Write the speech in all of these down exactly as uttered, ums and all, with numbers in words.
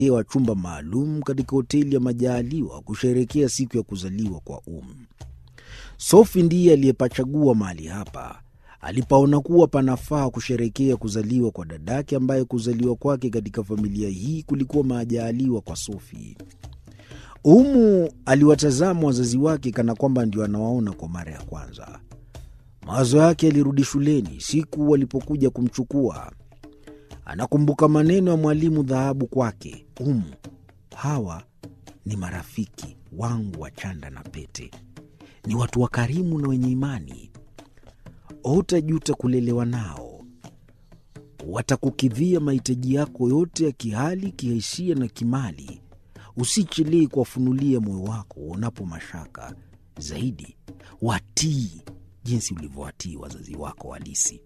wa chumba maalum katika hoteli ya Majaliwa kusherehekea siku ya kuzaliwa kwa Um. Sophie ndiye aliyepachagua mahali hapa. Alipaona kuwa panafaa kusherehekea kuzaliwa kwa dadake ambaye kuzaliwa kwake katika familia hii kulikuwa majaliwa kwa Sophie. Umu aliwatazama wazazi wake kana kwamba ndio anawaona kwa mara ya kwanza. Mawazo yake yalirudi shuleni siku walipokuja kumchukua. Anakumbuka maneno ya mwalimu Dhahabu kwake, Umu, hawa ni marafiki wangu wa chanda na pete. Ni watu wakarimu na wenye imani. Hutajuta kulelewa nao. Watakukidhia mahitaji yako yote ya kihali, kihisia na kimali. Usichelee kuwafunulia moyo wako unapo mashaka. Zaidi, watii jinsi ulivyowatii wazazi wako halisi.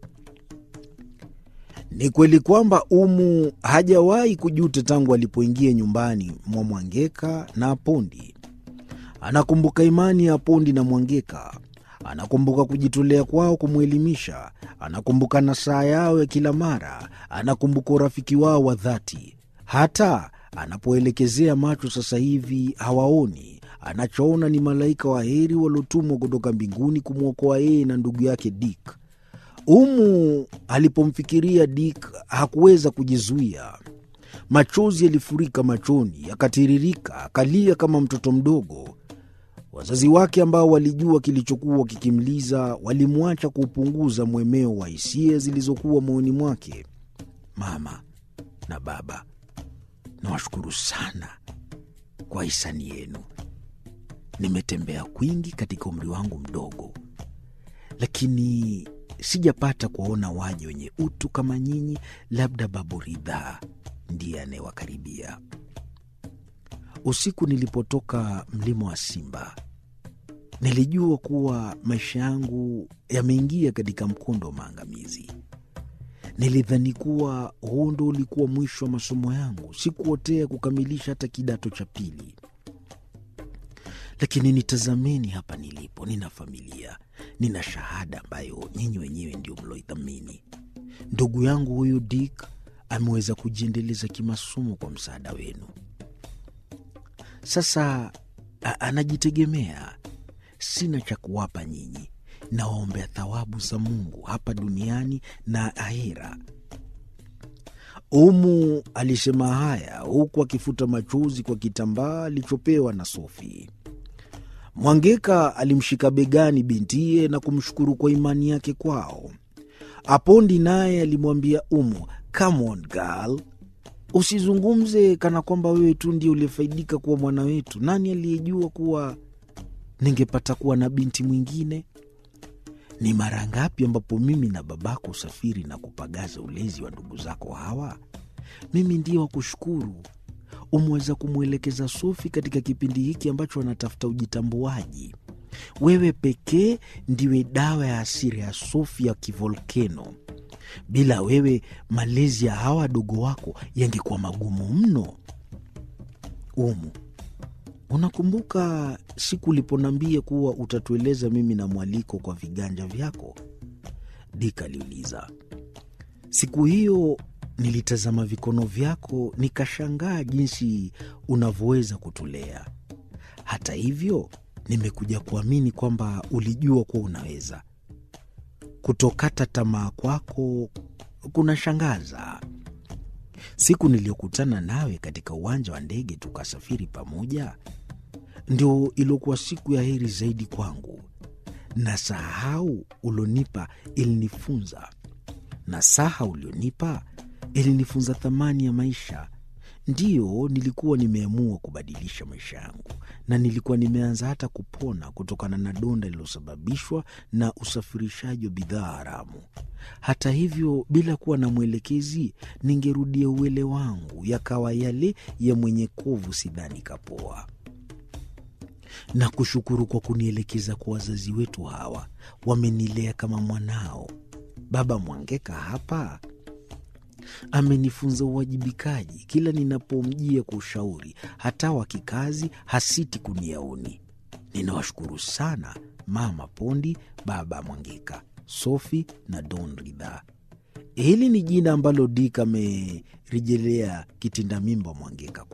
Ni kweli kwamba Umu hajawahi kujuta tangu alipoingia nyumbani mwa Mwangeka na Apondi. Anakumbuka imani ya Apondi na Mwangeka. Anakumbuka kujitolea kwao kumwelimisha. Anakumbuka nasaha yao ya kila mara. Anakumbuka urafiki wao wa dhati. Hata anapoelekezea macho sasa hivi hawaoni. Anachoona ni malaika wa heri waliotumwa kutoka mbinguni kumwokoa yeye na ndugu yake Dick. Umu alipomfikiria Dick hakuweza kujizuia. Machozi yalifurika machoni, yakatiririka, akalia kama mtoto mdogo. Wazazi wake ambao walijua kilichokuwa kikimliza walimwacha kuupunguza mwemeo wa hisia zilizokuwa moyoni mwake. Mama na baba, nawashukuru sana kwa hisani yenu. Nimetembea kwingi katika umri wangu mdogo, lakini sijapata kuwaona waje wenye utu kama nyinyi. Labda Babu Ridhaa ndiye anayewakaribia. Usiku nilipotoka mlima wa Simba, nilijua kuwa maisha yangu yameingia katika mkondo wa maangamizi. Nilidhani kuwa huo ndo ulikuwa mwisho wa masomo yangu. Sikuotea kukamilisha hata kidato cha pili. Lakini nitazameni hapa nilipo, nina familia, nina shahada ambayo nyinyi wenyewe ndio mloithamini. Ndugu yangu huyu Dick ameweza kujiendeleza kimasomo kwa msaada wenu. Sasa a- anajitegemea. Sina cha kuwapa nyinyi. Nawaombea thawabu za Mungu hapa duniani na ahera. Umu alisema haya huku akifuta machozi kwa kitambaa alichopewa na Sophie. Mwangeka alimshika begani bintiye na kumshukuru kwa imani yake kwao. Apondi naye alimwambia Umu, come on girl, usizungumze kana kwamba wewe tu ndiye ulifaidika kuwa mwana wetu. Nani aliyejua kuwa ningepata kuwa na binti mwingine? Ni mara ngapi ambapo mimi na babako usafiri na kupagaza ulezi wa ndugu zako hawa? Mimi ndiye wa kushukuru. Umeweza kumwelekeza Sophie katika kipindi hiki ambacho anatafuta ujitambuaji. Wewe pekee ndiwe dawa ya asiri ya Sophie ya kivolkeno. Bila wewe malezi ya hawa dogo wako yangekuwa magumu mno. Umu, unakumbuka siku uliponambia kuwa utatueleza mimi na mwaliko kwa viganja vyako? Dick aliuliza. Siku hiyo nilitazama vikono vyako nikashangaa jinsi unavyoweza kutulea. Hata hivyo, nimekuja kuamini kwamba ulijua kuwa unaweza. Kutokata tamaa kwako kunashangaza. Siku niliyokutana nawe katika uwanja wa ndege tukasafiri pamoja, ndio ilikuwa siku ya heri zaidi kwangu. Na sahau ulionipa ilinifunza. Na saha ulionipa ilinifunza thamani ya maisha. Ndiyo, nilikuwa nimeamua kubadilisha maisha yangu, na nilikuwa nimeanza hata kupona kutokana na donda lililosababishwa na usafirishaji wa bidhaa haramu. Hata hivyo, bila kuwa na mwelekezi, ningerudia uwele wangu yakawa yale ya mwenye kovu sidhani kapoa. Na kushukuru kwa kunielekeza kwa wazazi wetu hawa. Wamenilea kama mwanao. Baba Mwangeka hapa amenifunza uwajibikaji. Kila ninapomjia kwa ushauri, hata wa kikazi, hasiti kuniauni. Ninawashukuru sana Mama Pondi, Baba Mwangeka, Sophie na Don Ridhaa. Hili ni jina ambalo Dick amerejelea kitinda mimba Mwangeka.